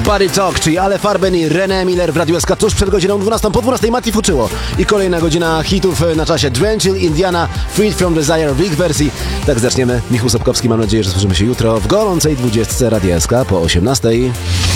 Body Talk, czyli Ale Farben i René Miller w Radiu SK tuż przed godziną 12. Po 12 Mati Fuczyło. I kolejna godzina hitów na czasie. Drenchill, Indiana, Freed from Desire w ich wersji. Tak zaczniemy. Michał Sobkowski, mam nadzieję, że słyszymy się jutro w gorącej 20 Radia SK po 18.